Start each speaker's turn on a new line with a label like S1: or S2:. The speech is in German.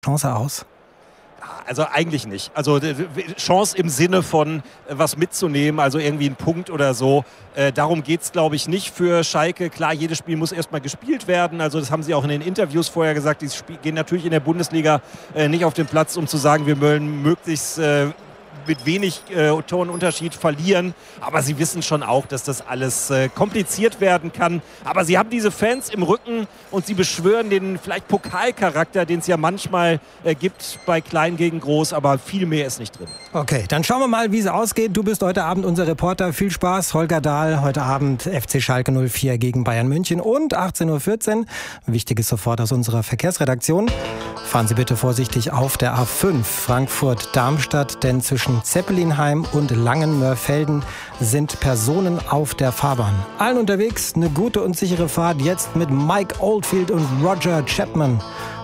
S1: Chance aus?
S2: Also eigentlich nicht. Also Chance im Sinne von was mitzunehmen, also irgendwie einen Punkt oder so. Darum geht es, glaube ich, nicht für Schalke. Klar, jedes Spiel muss erstmal gespielt werden. Also das haben sie auch in den Interviews vorher gesagt. Die gehen natürlich in der Bundesliga nicht auf den Platz, um zu sagen, wir wollen möglichst mit wenig Tonunterschied verlieren. Aber sie wissen schon auch, dass das alles kompliziert werden kann. Aber sie haben diese Fans im Rücken und sie beschwören den vielleicht Pokalcharakter, den es ja manchmal gibt bei Klein gegen Groß. Aber viel mehr ist nicht drin.
S1: Okay, dann schauen wir mal, wie es ausgeht. Du bist heute Abend unser Reporter. Viel Spaß. Holger Dahl, heute Abend FC Schalke 04 gegen Bayern München und 18.14 Uhr. Wichtiges sofort aus unserer Verkehrsredaktion. Fahren Sie bitte vorsichtig auf der A5 Frankfurt-Darmstadt, denn zwischen Zeppelinheim und Langenmörfelden sind Personen auf der Fahrbahn. Allen unterwegs eine gute und sichere Fahrt jetzt mit Mike Oldfield und Roger Chapman.